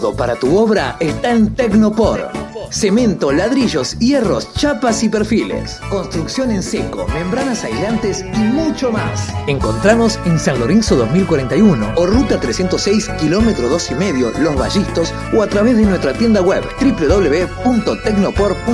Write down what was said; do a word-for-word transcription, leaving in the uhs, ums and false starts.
Todo para tu obra está en Tecnopor. Cemento, ladrillos, hierros, chapas y perfiles. Construcción en seco, membranas aislantes y mucho más. Encontranos en San Lorenzo dos mil cuarenta y uno o Ruta trescientos seis, kilómetro dos y medio, Los Vallistos, o a través de nuestra tienda web doble u doble u doble u punto tecnopor punto com.